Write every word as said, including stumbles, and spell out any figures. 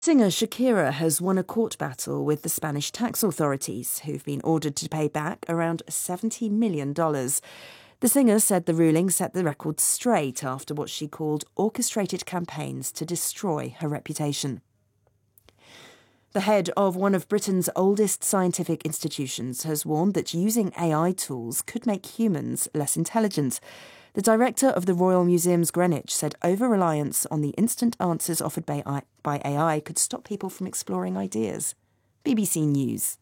Singer Shakira has won a court battle with the Spanish tax authorities, who've been ordered to pay back around seventy million dollars. The singer said the ruling set the record straight after what she called orchestrated campaigns to destroy her reputation. The head of one of Britain's oldest scientific institutions has warned that using A I tools could make humans less intelligent. The director of the Royal Museums Greenwich said over-reliance on the instant answers offered by A I could stop people from exploring ideas. B B C News.